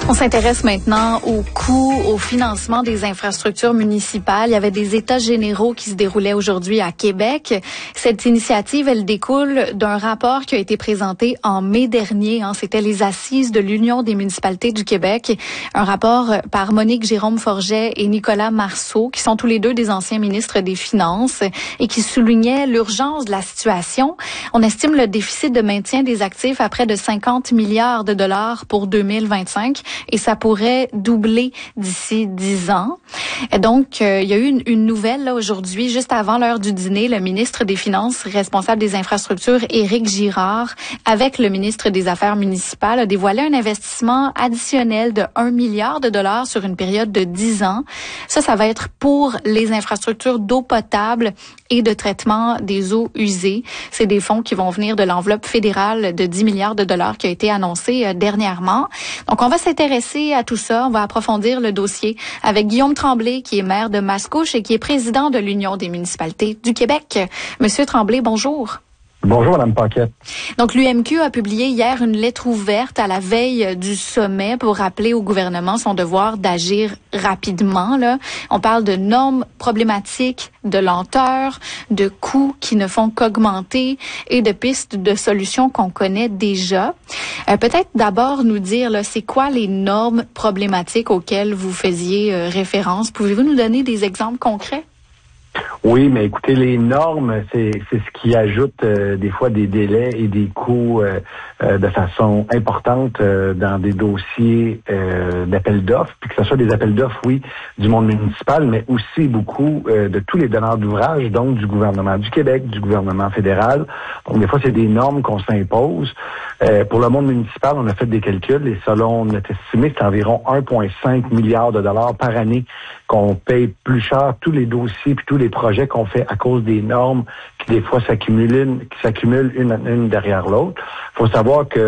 On s'intéresse maintenant au coût, au financement des infrastructures municipales. Il y avait des états généraux qui se déroulaient aujourd'hui à Québec. Cette initiative, elle découle d'un rapport qui a été présenté en mai dernier. C'était les assises de l'Union des municipalités du Québec. Un rapport par Monique Jérôme-Forget et Nicolas Marceau, qui sont tous les deux des anciens ministres des Finances et qui soulignaient l'urgence de la situation. On estime le déficit de maintien des actifs à près de 50 milliards de dollars pour 2025. Et ça pourrait doubler d'ici 10 ans. Et donc, il y a eu une nouvelle là aujourd'hui, juste avant l'heure du dîner. Le ministre des Finances, responsable des infrastructures, Éric Girard, avec le ministre des Affaires municipales, a dévoilé un investissement additionnel de 1 milliard de dollars sur une période de 10 ans. Ça va être pour les infrastructures d'eau potable et de traitement des eaux usées. C'est des fonds qui vont venir de l'enveloppe fédérale de 10 milliards de dollars qui a été annoncée dernièrement. Donc, on va s'intéresser à tout ça. On va approfondir le dossier avec Guillaume Tremblay, qui est maire de Mascouche et qui est président de l'Union des municipalités du Québec. Monsieur Tremblay, bonjour. Bonjour, Mme Paquette. Donc, l'UMQ a publié hier une lettre ouverte à la veille du sommet pour rappeler au gouvernement son devoir d'agir rapidement. Là, on parle de normes problématiques, de lenteur, de coûts qui ne font qu'augmenter et de pistes de solutions qu'on connaît déjà. Peut-être d'abord nous dire, là, c'est quoi les normes problématiques auxquelles vous faisiez référence? Pouvez-vous nous donner des exemples concrets? Oui, mais écoutez, les normes, c'est ce qui ajoute des fois des délais et des coûts de façon importante dans des dossiers d'appel d'offres, puis que ce soit des appels d'offres, oui, du monde municipal, mais aussi beaucoup de tous les donneurs d'ouvrages, donc du gouvernement du Québec, du gouvernement fédéral. Donc, des fois, c'est des normes qu'on s'impose. Pour le monde municipal, on a fait des calculs et selon notre estimé, c'est environ 1,5 milliard de dollars par année qu'on paye plus cher tous les dossiers puis tous les projets qu'on fait à cause des normes qui des fois s'accumulent une derrière l'autre. Il faut savoir que